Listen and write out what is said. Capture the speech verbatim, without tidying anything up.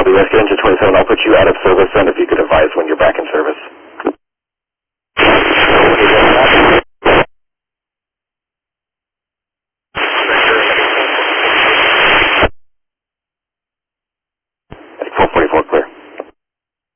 Whiskey Engine twenty-seven, I'll put you out of service, and if you could advise